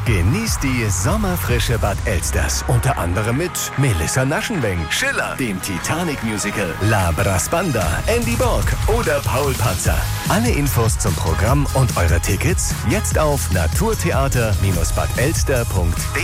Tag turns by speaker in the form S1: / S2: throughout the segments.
S1: Genießt die sommerfrische Bad Elsters. Unter anderem mit Melissa Naschenweng, Schiller, dem Titanic-Musical, La Brasbanda, Andy Borg oder Paul Panzer. Alle Infos zum Programm und eure Tickets jetzt auf naturtheater-badelster.de.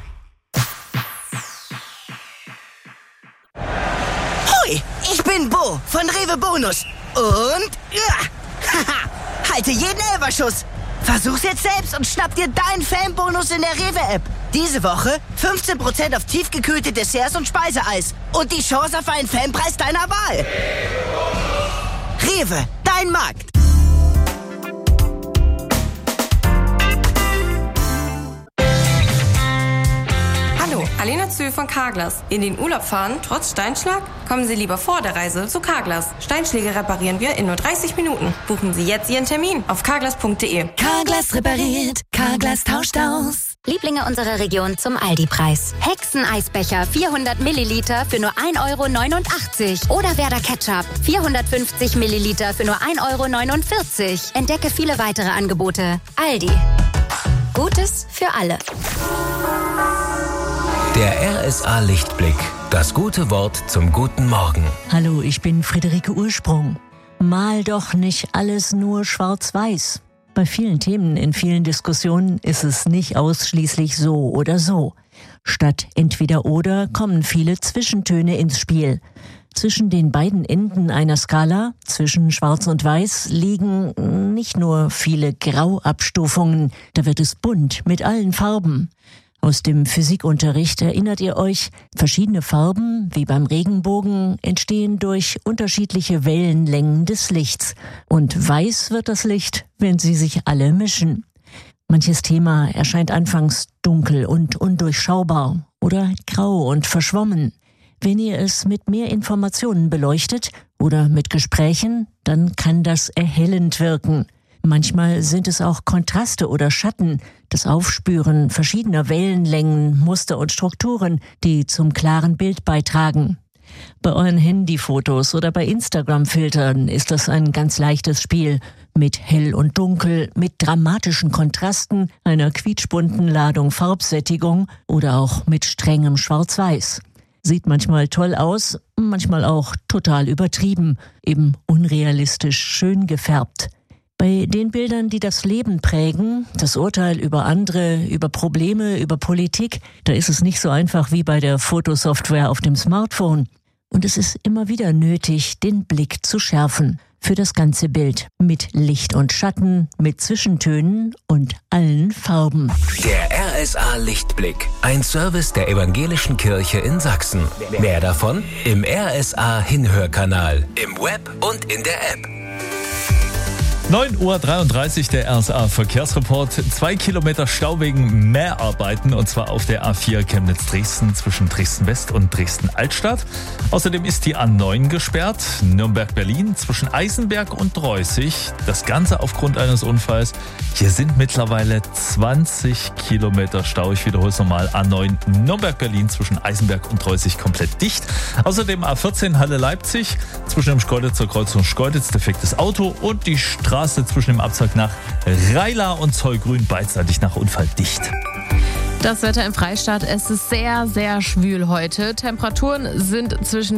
S2: Hoi, ich bin Bo von Rewe Bonus. Und halte jeden Elferschuss. Versuch's jetzt selbst und schnapp dir deinen Fanbonus in der Rewe-App. Diese Woche 15% auf tiefgekühlte Desserts und Speiseeis. Und die Chance auf einen Fanpreis deiner Wahl. Rewe, dein Markt.
S3: Hallo, Alena Zühl von Carglass. In den Urlaub fahren, trotz Steinschlag? Kommen Sie lieber vor der Reise zu Carglass. Steinschläge reparieren wir in nur 30 Minuten. Buchen Sie jetzt Ihren Termin auf carglass.de.
S4: Carglass repariert, Carglass tauscht aus.
S5: Lieblinge unserer Region zum Aldi-Preis. Hexeneisbecher 400 Milliliter für nur 1,89 €. Oder Werder Ketchup 450 Milliliter für nur 1,49 €. Entdecke viele weitere Angebote. Aldi. Gutes für alle.
S1: Der RSA Lichtblick. Das gute Wort zum guten Morgen.
S6: Hallo, ich bin Friederike Ursprung. Mal doch nicht alles nur schwarz-weiß. Bei vielen Themen in vielen Diskussionen ist es nicht ausschließlich so oder so. Statt entweder oder kommen viele Zwischentöne ins Spiel. Zwischen den beiden Enden einer Skala, zwischen Schwarz und Weiß, liegen nicht nur viele Grauabstufungen. Da wird es bunt mit allen Farben. Aus dem Physikunterricht erinnert ihr euch, verschiedene Farben, wie beim Regenbogen, entstehen durch unterschiedliche Wellenlängen des Lichts. Und weiß wird das Licht, wenn sie sich alle mischen. Manches Thema erscheint anfangs dunkel und undurchschaubar oder grau und verschwommen. Wenn ihr es mit mehr Informationen beleuchtet oder mit Gesprächen, dann kann das erhellend wirken. Manchmal sind es auch Kontraste oder Schatten, das Aufspüren verschiedener Wellenlängen, Muster und Strukturen, die zum klaren Bild beitragen. Bei euren Handyfotos oder bei Instagram-Filtern ist das ein ganz leichtes Spiel. Mit Hell und Dunkel, mit dramatischen Kontrasten, einer quietschbunten Ladung Farbsättigung oder auch mit strengem Schwarz-Weiß. Sieht manchmal toll aus, manchmal auch total übertrieben, eben unrealistisch schön gefärbt. Bei den Bildern, die das Leben prägen, das Urteil über andere, über Probleme, über Politik, da ist es nicht so einfach wie bei der Fotosoftware auf dem Smartphone. Und es ist immer wieder nötig, den Blick zu schärfen für das ganze Bild. Mit Licht und Schatten, mit Zwischentönen und allen Farben.
S1: Der RSA Lichtblick. Ein Service der Evangelischen Kirche in Sachsen. Mehr davon im RSA Hinhörkanal, im Web und in der App.
S7: 9:33 Uhr, der RSA Verkehrsreport. 2 Kilometer Stau wegen Mehrarbeiten, und zwar auf der A4 Chemnitz-Dresden zwischen Dresden-West und Dresden-Altstadt. Außerdem ist die A9 gesperrt, Nürnberg-Berlin zwischen Eisenberg und Droßig. Das Ganze aufgrund eines Unfalls. Hier sind mittlerweile 20 Kilometer Stau. Ich wiederhole es nochmal. A9 Nürnberg-Berlin zwischen Eisenberg und Droßig komplett dicht. Außerdem A14 Halle-Leipzig zwischen dem Schkeuditzer Kreuz und Schkeuditz defektes Auto und die Straße zwischen dem Abzweig nach Reila und Zollgrün beidseitig nach Unfall dicht.
S8: Das Wetter im Freistaat, es ist sehr, sehr schwül heute. Temperaturen sind zwischen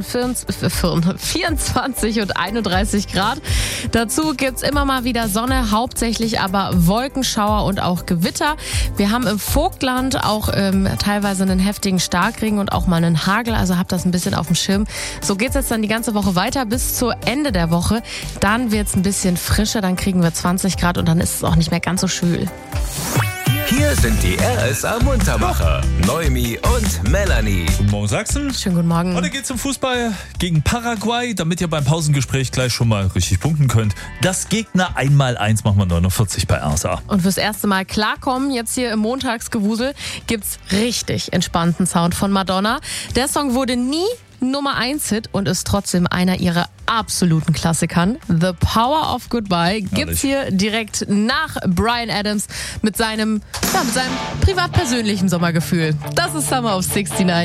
S8: 24 und 31 Grad. Dazu gibt's immer mal wieder Sonne, hauptsächlich aber Wolkenschauer und auch Gewitter. Wir haben im Vogtland auch teilweise einen heftigen Starkregen und auch mal einen Hagel, also habt das ein bisschen auf dem Schirm. So geht's jetzt dann die ganze Woche weiter bis zu Ende der Woche. Dann wird's ein bisschen frischer, dann kriegen wir 20 Grad und dann ist es auch nicht mehr ganz so schwül.
S1: Hier sind die RSA Muntermacher, Noemi und Melanie.
S7: Guten Morgen Sachsen.
S8: Schönen guten Morgen.
S7: Heute geht's zum Fußball gegen Paraguay, damit ihr beim Pausengespräch gleich schon mal richtig punkten könnt. Das Gegner 1x1 machen wir 49 bei RSA.
S8: Und fürs erste Mal klarkommen, jetzt hier im Montagsgewusel, gibt's richtig entspannten Sound von Madonna. Der Song wurde nie Nummer 1 Hit und ist trotzdem einer ihrer absoluten Klassikern. The Power of Goodbye gibt's hier direkt nach Bryan Adams mit seinem privat-persönlichen Sommergefühl. Das ist Summer of 69.